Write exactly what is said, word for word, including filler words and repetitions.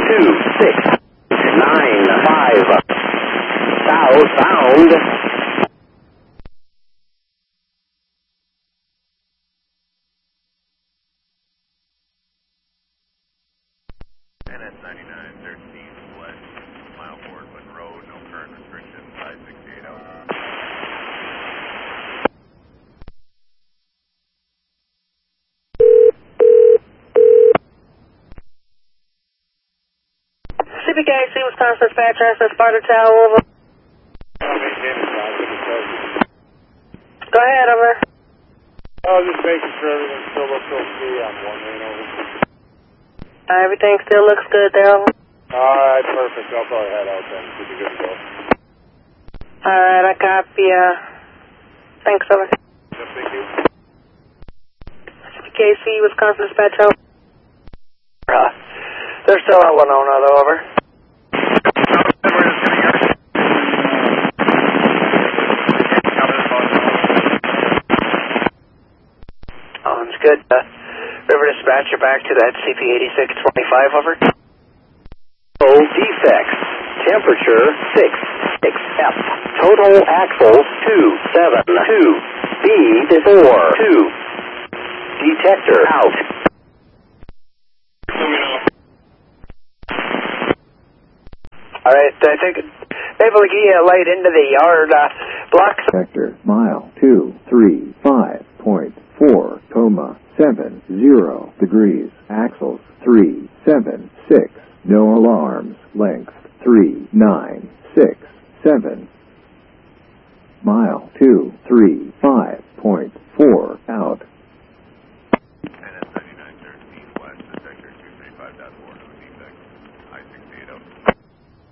two six nine five. Southbound. N S ninety-nine thirteen west, mile forward Wood Road, no current restriction, five sixty-eight out. C P K C, Wisconsin Dispatch, access Sparta Tower, over. Go ahead, over. I was just making sure everything still looks okay on one lane over. Uh, everything still looks good there, over. Alright, perfect. I'll probably head out then. Should be good to go. Alright, I copy, uh, thanks, over. Yep, thank you. C P K C, Wisconsin Dispatch, over. Uh, they're still at Winona, though, over. Sounds good. Uh, River Dispatcher back to that C P eighty-six twenty-five, over. Oh, defects. Temperature six six F. Total axles two seven two. Speed four two. Detector out. Alright, I think maybe we get a light into the yard. Uh, block. Sector, mile two three five point four, coma seven zero degrees. Axles three seven six. No alarms. Length three nine six seven. Mile two three five point four out. N S ninety-nine thirteen west, sector two three five point four, no